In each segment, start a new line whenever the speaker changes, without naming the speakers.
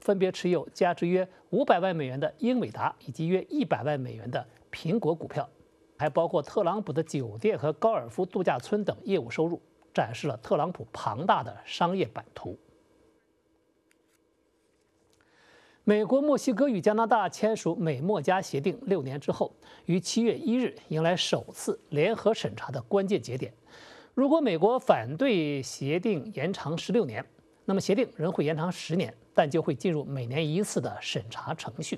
分别持有价值约500万美元的英伟达以及约100万美元的苹果股票，还包括特朗普的酒店和高尔夫度假村等业务收入，展示了特朗普庞大的商业版图。美国、墨西哥与加拿大签署美墨加协定6年之后，于7月1日迎来首次联合审查的关键节点。如果美国反对协定延长16年，那么协定仍会延长10年，但就会进入每年1次的审查程序。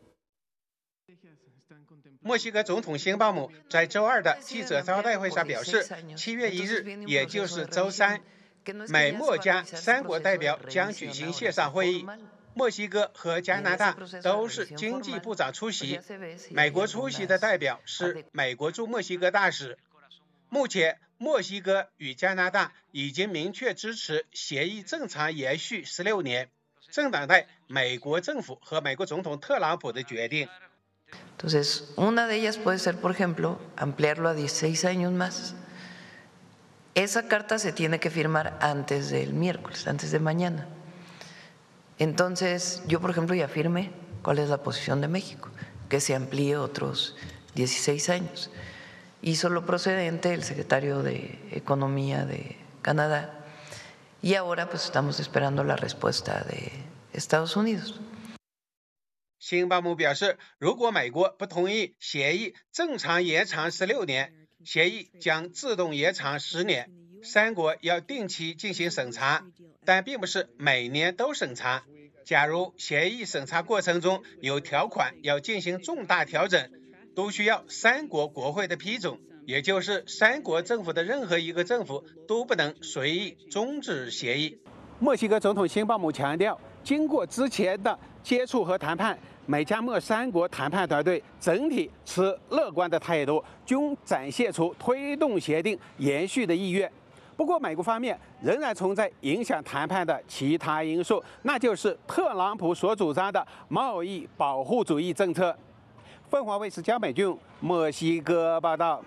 墨西哥总统辛鲍姆在周二的记者招待会上表示，7月1日，也就是周三，美墨加3国代表将举行线上会议。墨西哥和加拿大都是经济部长出席，美国出席的代表是美国驻墨西哥大使。目前，墨西哥与加拿大已经明确支持协议正常延续16年，正等待美国政府和美国总统特朗普的决定。
Entonces, una de ellas puede ser, por ejemplo, ampliarlo a 16 años más. Esa carta se tiene que firmar antes del miércoles, antes de mañana. Entonces, yo, por ejemplo, ya firmé cuál es la posición de México, que se amplíe otros 16 años. Hizo lo procedente el secretario de Economía de Canadá y ahora pues estamos esperando la respuesta de Estados Unidos.
辛鲍姆表示，如果美国不同意协议正常延长16年，协议将自动延长10年。3国要定期进行审查，但并不是每年都审查。假如协议审查过程中有条款要进行重大调整，都需要3国国会的批准，也就是3国政府的任何一个政府都不能随意终止协议。墨西哥总统辛鲍姆强调，经过之前的接触和谈判，美加墨3国谈判团队整体持乐观的态度，均展现出推动协定延续的意愿。不过，美国方面仍然存在影响谈判的其他因素，那就是特朗普所主张的贸易保护主义政策。凤凰卫视江美俊，墨西哥报道。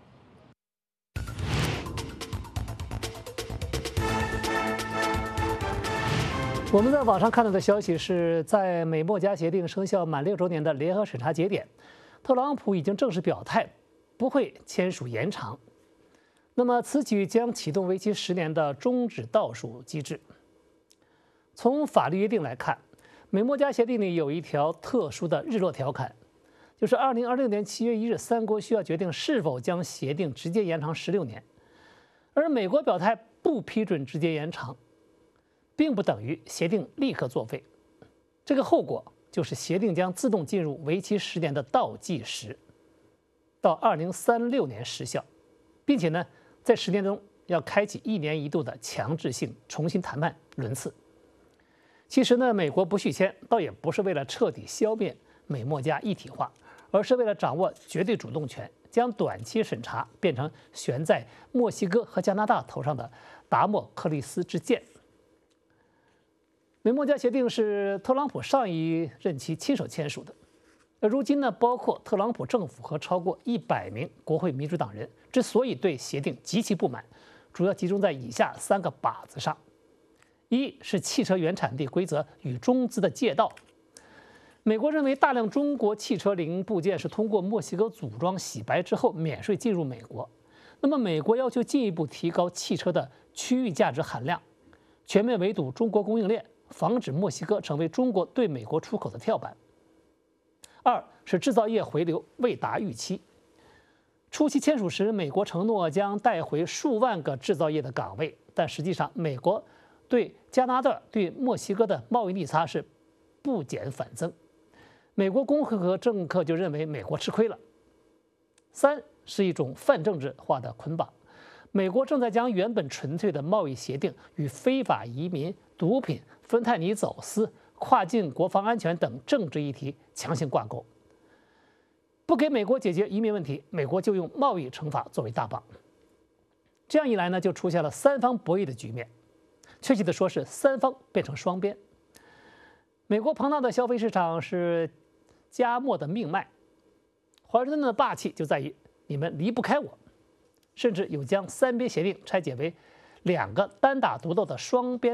我们在网上看到的消息是，在美墨加协定生效满6周年的联合审查节点，特朗普已经正式表态不会签署延长。那么，此举将启动为期10年的终止倒数机制。从法律约定来看，美墨加协定里有一条特殊的日落条款，就是2026年7月1日，3国需要决定是否将协定直接延长16年。而美国表态不批准直接延长，并不等于协定立刻作废。这个后果就是协定将自动进入为期10年的倒计时，到2036年失效，并且呢，在10年中要开启1年1度的强制性重新谈判轮次。其实呢，美国不续签，倒也不是为了彻底消灭美墨加一体化，而是为了掌握绝对主动权，将短期审查变成悬在墨西哥和加拿大头上的达莫克利斯之剑。美墨加协定是特朗普上一任期亲手签署的。如今呢，包括特朗普政府和超过100名国会民主党人之所以对协定极其不满，主要集中在以下3个靶子上：一是汽车原产地规则与中资的借道。美国认为大量中国汽车零部件是通过墨西哥组装洗白之后免税进入美国，那么美国要求进一步提高汽车的区域价值含量，全面围堵中国供应链，防止墨西哥成为中国对美国出口的跳板。2是制造业回流未达预期。初期签署时，美国承诺将带回数万个制造业的岗位，但实际上，美国对加拿大、对墨西哥的贸易逆差是不减反增。美国工会和政客就认为美国吃亏了。3是一种泛政治化的捆绑。美国正在将原本纯粹的贸易协定与非法移民、毒品、芬太尼走私、跨境国防安全等政治议题强行挂钩。不给美国解决移民问题，美国就用贸易惩罚作为大棒。这样一来呢，就出现了3方博弈的局面，确切的说是3方变成双边。美国庞大的消费市场是加墨的命脉，华盛顿的霸气就在于你们离不开我。甚至有将3边协定拆解为2个单打独斗的双边